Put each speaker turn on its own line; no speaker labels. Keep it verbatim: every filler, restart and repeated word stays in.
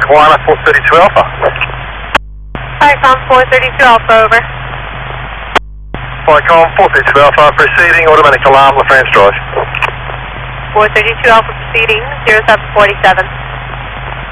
Moana four thirty-two Alpha.
Flycom four thirty-two Alpha, over.
Flycom four thirty-two Alpha, proceeding, automatic alarm, LaFrance Drive.
four thirty-two Alpha proceeding, zero seven forty-seven.